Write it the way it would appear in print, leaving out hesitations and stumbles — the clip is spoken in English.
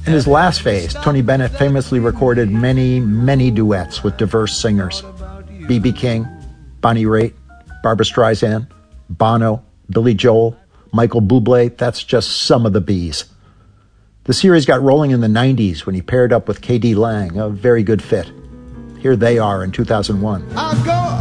In his last phase, Tony Bennett famously recorded many, many duets with diverse singers. B.B. King, Bonnie Raitt, Barbra Streisand, Bono, Billy Joel, Michael Bublé, that's just some of the Bs. The series got rolling in the 90s when he paired up with K.D. Lang, a very good fit. Here they are in 2001.